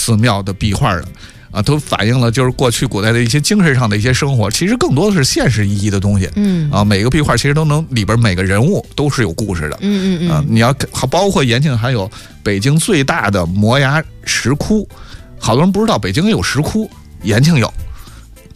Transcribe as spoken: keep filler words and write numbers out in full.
寺庙的壁画的。啊，都反映了就是过去古代的一些精神上的一些生活，其实更多的是现实意义的东西。 嗯啊，每个壁画其实都能里边每个人物都是有故事的。 嗯嗯嗯。 啊，你要包括延庆还有北京最大的摩崖石窟，好多人不知道北京有石窟，延庆有。